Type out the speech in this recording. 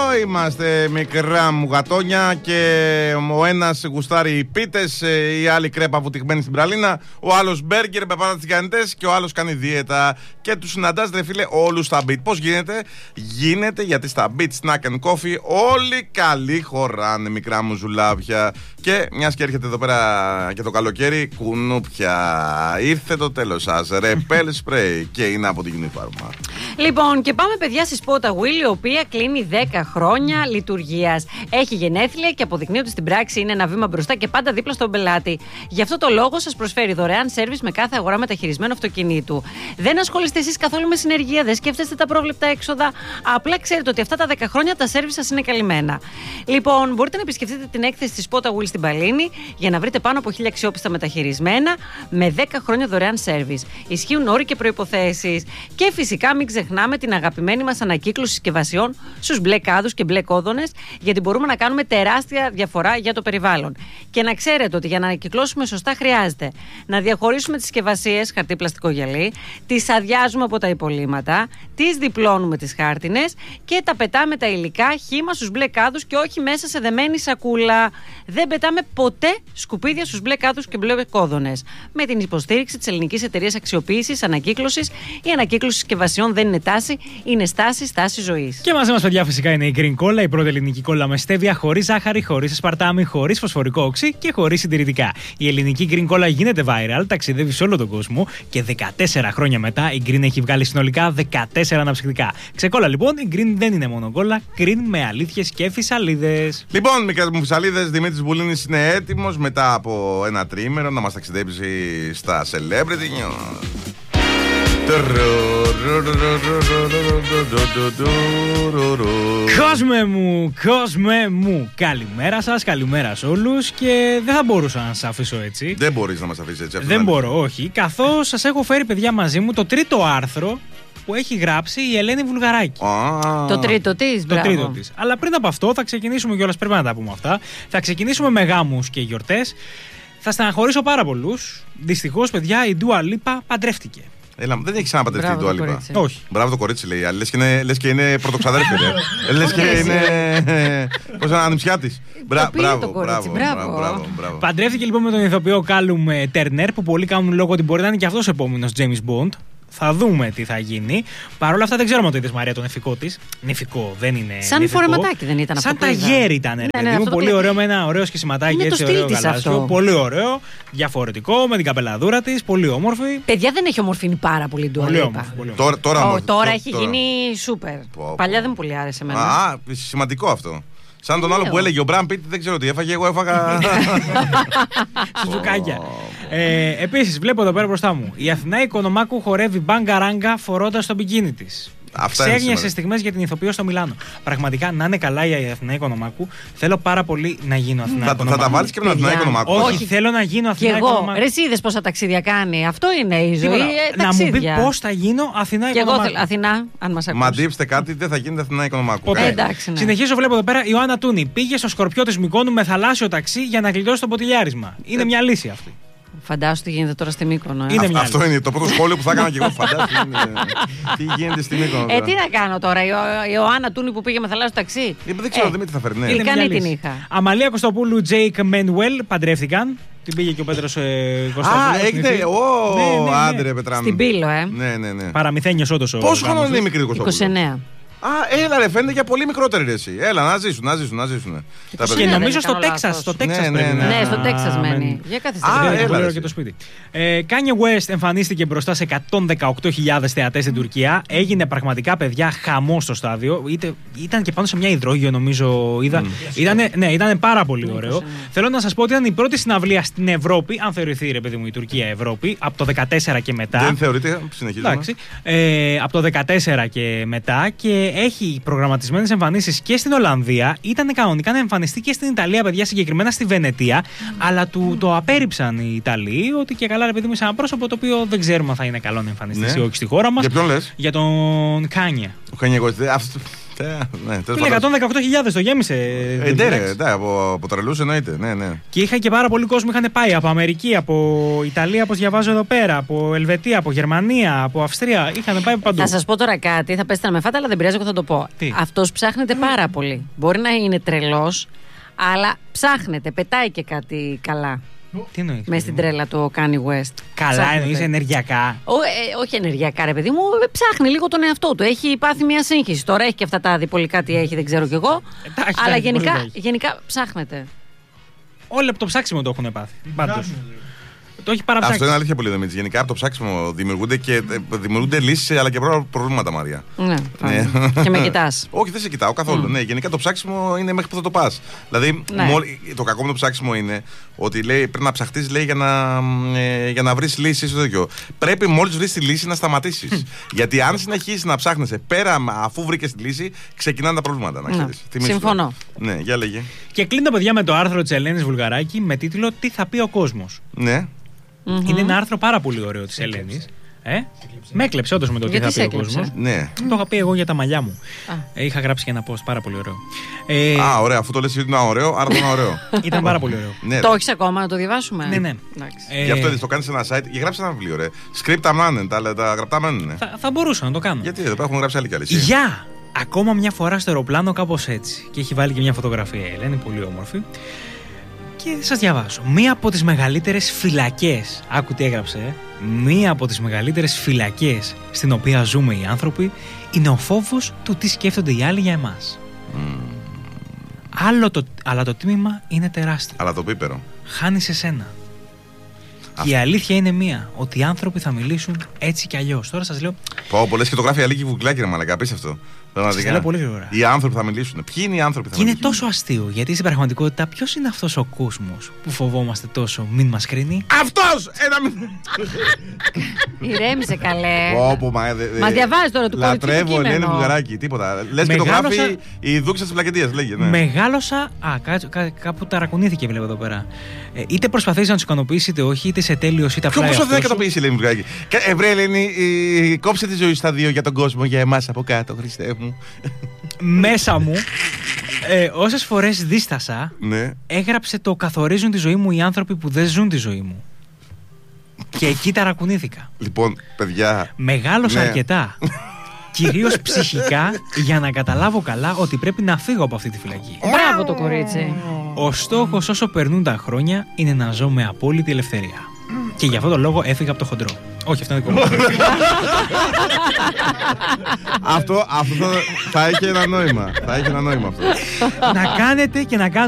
είμαστε μικρά μου γατόνια και ο ένας γουστάρει πίτες, η άλλη κρέπα βουτυγμένη στην πραλίνα, ο άλλος μπέργκερ με πάτα τηγανιτές και ο άλλος κάνει δίαιτα. Και τους συναντάς, ρε φίλε, όλους στα beat. Πώς γίνεται? Γίνεται γιατί στα beat snack and coffee όλοι καλοί χωράνε, μικρά μου ζουλάπια. Και μιας και έρχεται εδώ πέρα και το καλοκαίρι, κουνούπια. Ήρθε το τέλος σας. Repel spray και είναι από την Unifarma. Λοιπόν, και πάμε παιδιά στη Spota Will, η οποία κλείνει 10 χρόνια λειτουργίας. Έχει γενέθλια και αποδεικνύει ότι στην πράξη είναι ένα βήμα μπροστά και πάντα δίπλα στον πελάτη. Γι' αυτό το λόγο σας προσφέρει δωρεάν σέρβις με κάθε αγορά μεταχειρισμένου αυτοκινήτου. Δεν ασχολείστε εσείς καθόλου με συνεργεία, δεν σκέφτεστε τα πρόβλεπτα έξοδα. Απλά ξέρετε ότι αυτά τα 10 χρόνια τα σέρβις σας είναι καλυμμένα. Λοιπόν, μπορείτε να επισκεφτείτε την έκθεση της Spota Will στην Παλίνη για να βρείτε πάνω από 1000 αξιόπιστα μεταχειρισμένα με 10 χρόνια δωρεάν σέρβις. Ισχύουν όροι και προϋποθέσεις. Και φυσικά μην ξεχνάμε την αγαπημένη μας ανακύκλωση συσκευασιών στους μπλε κάδους και μπλε κόδωνες, γιατί μπορούμε να κάνουμε τεράστια διαφορά για το περιβάλλον. Και να ξέρετε ότι για να ανακυκλώσουμε σωστά χρειάζεται να διαχωρίσουμε τις συσκευασίες χαρτί, πλαστικό, γυαλί, τις αδειάζουμε από τα υπολείμματα, τις διπλώνουμε τις χάρτινες και τα πετάμε τα υλικά χύμα στους μπλε κάδους και όχι μέσα σε δεμένη σακούλα. Δεν πετάμε ποτέ σκουπίδια στους μπλε κάδους και μπλε κόδωνες. Με την υποστήριξη της Ελληνικής Εταιρείας Αξιοποίησης Ανακύκλωσης, η ανακύκλωση συσκευασιών δεν είναι τάση, είναι στάση ζωής. Και μαζί μας, παιδιά, φυσικά είναι η Green Cola, η πρώτη ελληνική κόλλα με στέβια, χωρίς ζάχαρη, χωρίς ασπαρτάμι, χωρίς φωσφορικό οξύ και χωρίς συντηρητικά. Η ελληνική Green Cola γίνεται viral, ταξιδεύει σε όλο τον κόσμο και 14 χρόνια μετά η Green έχει βγάλει συνολικά 14 αναψυκτικά. Ξεκόλα λοιπόν, η Green δεν είναι μόνο κόλλα, Green με αλήθειες και φυσαλίδες. Λοιπόν, μικρές μου φυσαλίδες, Δημήτρης Μπουλίνης είναι έτοιμος μετά από ένα τρίμερο να μας ταξιδέψει στα Celebrity News. Κόσμε μου, καλημέρα σας, καλημέρα σε όλους. Και δεν θα μπορούσα να σας αφήσω έτσι. Δεν μπορείς να μας αφήσεις έτσι. Δεν μπορώ, όχι. Καθώς σας έχω φέρει, παιδιά, μαζί μου το τρίτο άρθρο που έχει γράψει η Ελένη Βουλγαράκη. Το τρίτο της, το τρίτο της. Αλλά πριν από αυτό θα ξεκινήσουμε κιόλας, πρέπει να τα πούμε αυτά. Θα ξεκινήσουμε με γάμους και γιορτές. Θα στεναχωρήσω πάρα πολλούς. Δυστυχώς, παιδιά, η Dua Lipa παντρεύτηκε. Έλα, δεν έχει ξαναπαντρευτεί η Dua Lipa. Όχι. Μπράβο το κορίτσι, λέει. Λες και είναι πρωτοξαδέρφη. Λες και είναι. Πώς είναι ανιψιά της. Μπράβο. Παντρεύτηκε λοιπόν με τον ηθοποιό Κάλουμ Τέρνερ, που πολλοί κάνουν λόγο ότι μπορεί να είναι και αυτός ο επόμενος James Bond. Θα δούμε τι θα γίνει. Παρ' όλα αυτά δεν ξέρουμε ότι είδες, Μαρία, τον νηφικό της. Νηφικό, δεν είναι. Σαν νηφικό. φορεματάκι δεν ήταν αυτό. Σαν ταγέρι ήταν. Ναι, πολύ ωραίο, με ένα ωραίο σχισματάκι, έτσι, ωραίο γαλάζιο. Πολύ ωραίο, διαφορετικό, με την καπελαδούρα της, πολύ όμορφη. Παιδιά, δεν έχει ομορφύνει πάρα πολύ η Dua Lipa. Τώρα έχει γίνει σούπερ. Παλιά δεν μου πολύ άρεσε εμένα. Α, σημαντικό αυτό. Σαν τον άλλο που έλεγε ο Μπραν Πιτ, δεν ξέρω τι έφαγε, εγώ έφαγα. Σουζουκάκια. Επίσης, βλέπω εδώ πέρα μπροστά μου. Η Αθηνά Οικονομάκου χορεύει μπάγκα-ράγκα φορώντας το μπικίνι της. Ξέγνιασε στιγμές για την ηθοποιό στο Μιλάνο. Πραγματικά, να είναι καλά η Αθηνά Οικονομάκου. Θέλω πάρα πολύ να γίνω Αθηνά Οικονομάκου. Θα τα βάλεις και με την Αθηνά Οικονομάκου. Όχι, θέλω να γίνω Αθηνά Οικονομάκου. Ρε, εσύ είδες πόσα ταξίδια κάνει. Αυτό είναι η ζωή. Να μου πει πώς θα γίνω Αθηνά Οικονομάκου. Και εγώ θέλω Αθηνά, αν μας ακούσει. Μαντίψτε κάτι, δεν θα γίνεται Αθηνά Οικονομάκου. Εντάξει, ναι. Συνεχίζω, βλέπω εδώ πέρα. Ιωάννα Τούνη πήγε στο Σκορπιό της Μυκόνου με θαλάσσιο ταξί για να γλιτώσει το ποτηλιάρισμα. Είναι μια λύση αυτή. Φαντάσου τι γίνεται τώρα στη Μύκονο. Αυτό είναι το πρώτο σχόλιο που θα έκανα και εγώ. Φαντάσου τι γίνεται στη Μύκονο. Τι να κάνω τώρα, η Ιωάννα Τούνη που πήγε με θαλάσσιο ταξί. Δεν ξέρω, δεν με τι θα φέρνει. Ικανή την είχα. Αμαλία Κωστοπούλου, Τζέικ Μένουελ παντρεύτηκαν. Την πήγε και ο Πέτρος Κωστοπούλου. Έχετε. Άντρε, Πετράνο. Στην Πύλο, Ναι. Παραμυθένιος όντως. Πόσο χρόνο είναι η μικρή Κωστοπούλου? 29. Έλα ρε, φαίνεται για πολύ μικρότερη ρε εσύ. Έλα, να ζήσουν. Και νομίζω στο Τέξας. Ναι, στο Τέξας μένει. Για κάθε στιγμή. Έλα και το σπίτι. Kanye West εμφανίστηκε μπροστά σε 118.000 θεατές στην Τουρκία. Έγινε πραγματικά, παιδιά, χαμό στο στάδιο. Ήταν και πάνω σε μια υδρόγειο, νομίζω. Ήταν πάρα πολύ ωραίο. Θέλω να σας πω ότι ήταν η πρώτη συναυλία στην Ευρώπη, αν θεωρηθεί, ρε παιδί μου, η Τουρκία Ευρώπη, από το 2014 και μετά. Δεν θεωρείται, συνεχίζουμε. Από το 2014 και μετά, και έχει προγραμματισμένες εμφανίσεις και στην Ολλανδία. Ήταν κανονικά να εμφανιστεί και στην Ιταλία, παιδιά, συγκεκριμένα στη Βενετία. Αλλά το απέρριψαν οι Ιταλοί, ότι και καλά, ρε παιδί μου, σε ένα πρόσωπο το οποίο δεν ξέρουμε αν θα είναι καλό να εμφανιστεί ή όχι στη χώρα μας. Για ποιον λες? Για τον Κάνιε. Ο Κάνιε, Ναι, Φίλε, 118.000 το γέμισε. Ναι, από τρελούς εννοείται. Ναι. Και είχα και πάρα πολύ κόσμο είχαν πάει από Αμερική, από Ιταλία, όπως διαβάζω εδώ πέρα, από Ελβετία, από Γερμανία, από Αυστρία. Είχαν πάει παντού. Θα σας πω τώρα κάτι, θα πέσετε να με φάτε, αλλά δεν πειράζει, εγώ θα το πω. Αυτός ψάχνεται πάρα πολύ. Μπορεί να είναι τρελός, αλλά ψάχνεται, πετάει και κάτι καλά. Τι εννοείς? Μες στην τρέλα του Kanye West. Καλά, εννοείς ενεργειακά? Όχι ενεργειακά, ρε παιδί μου, ψάχνει λίγο τον εαυτό του. Έχει πάθει μια σύγχυση. Τώρα έχει και αυτά τα διπολικά, τι έχει, δεν ξέρω κι εγώ. Αλλά γενικά ψάχνεται. Όλοι από το ψάξιμο το έχουν πάθει. Πάντως. Το έχει παραψάξει. Αυτό είναι αλήθεια πολύ, Δημήτρη. Γενικά από το ψάξιμο δημιουργούνται λύσεις αλλά και προβλήματα, Μαρία. Ναι. Και με κοιτάς. Όχι, δεν σε κοιτάω καθόλου. Ναι, γενικά το ψάξιμο είναι μέχρι που θα το πας. Δηλαδή, το κακό με το ψάξιμο είναι ότι πρέπει να ψαχτείς για να βρεις λύσεις. Πρέπει μόλις βρεις τη λύση να σταματήσεις. Γιατί αν συνεχίσεις να ψάχνεσαι πέρα αφού βρήκες τη λύση, ξεκινάνε τα προβλήματα. Συμφωνώ. Ναι, για λέγε. Και κλείνω, παιδιά, με το άρθρο της Ελένης Βουλγαράκη με τίτλο «Τι θα πει ο κόσμος». Ναι. Είναι ένα άρθρο πάρα πολύ ωραίο της Ελένης. Με έκλεψε όντως με το τι θα πει ο κόσμος. Ναι. Το είχα πει εγώ για τα μαλλιά μου. Είχα γράψει και ένα post πάρα πολύ ωραίο. Ωραία, αφού το λες ότι είναι ωραίο, άρα το είναι ωραίο. Ήταν πάρα πολύ ωραίο. Ναι, το έχεις ακόμα να το διαβάσουμε? Ναι. Γι' αυτό το κάνεις σε ένα site και γράψε ένα βιβλίο, ρε. Scripta μένουν, τα γραπτά μένουν. Θα μπορούσα να το κάνω. Γιατί εδώ έχουν γράψει άλλη καλή. Γεια! Ακόμα μια φορά στο αεροπλάνο, κάπως έτσι. Και έχει βάλει και μια φωτογραφία η Ελένη, πολύ όμορφη. Και σας διαβάζω. Μία από τις μεγαλύτερες φυλακές, άκου τι έγραψε, μία από τις μεγαλύτερες φυλακές στην οποία ζούμε οι άνθρωποι είναι ο φόβος του τι σκέφτονται οι άλλοι για εμάς. Αλλά το τίμημα είναι τεράστιο. Αλλά το πίπερο. Χάνεις εσένα. Και η αλήθεια είναι μία, ότι οι άνθρωποι θα μιλήσουν έτσι κι αλλιώς. Τώρα σας λέω. Πολλές και το γράφει η Αλίκη Βουκλάκη, ρε μαλάκα, απίστευτο. Σας λέω πολύ γρήγορα. Οι άνθρωποι θα μιλήσουν. Ποιοι είναι οι άνθρωποι που θα μιλήσουν? Είναι τόσο αστείο, γιατί στην πραγματικότητα ποιος είναι αυτός ο κόσμος που φοβόμαστε τόσο, μην μας κρίνει? Αυτός! Ηρέμησε, καλέ. Μα διαβάζει τώρα του κοριτσιού. Λατρεύω Ελένη Βουλγαράκη, τίποτα. Λες και το γράφει η δούξα της Πλακετίας, λέγε. Μεγάλωσα. Κάπου ταρακουνήθηκε, βλέπω εδώ πέρα. Είτε προσπαθείς να τους ικανοποιήσει είτε όχι, είτε σε τέλειος είτε απλά. Ποιο προσπαθεί να ικανοποιήσει, Ελένη Βουλγαράκη? Βρε Ελένη, κόψε τη ζωή στα δύο για τον κόσμο, για εμάς από κάτω, Χριστέ μου. Μέσα μου, όσες φορές δίστασα, έγραψε το «Καθορίζουν τη ζωή μου οι άνθρωποι που δεν ζουν τη ζωή μου». Και εκεί ταρακουνήθηκα. Λοιπόν, παιδιά. Μεγάλωσα αρκετά. Κυρίως ψυχικά, για να καταλάβω καλά ότι πρέπει να φύγω από αυτή τη φυλακή. Μπράβο το κορίτσι. Ο στόχος όσο περνούν τα χρόνια είναι να ζω με απόλυτη ελευθερία. Και γι' αυτό το λόγο έφυγα από το χοντρό. Όχι, αυτό είναι δικό μου. Αυτό θα έχει ένα νόημα. Θα έχει ένα νόημα αυτό. Να κάνετε και να κάνετε.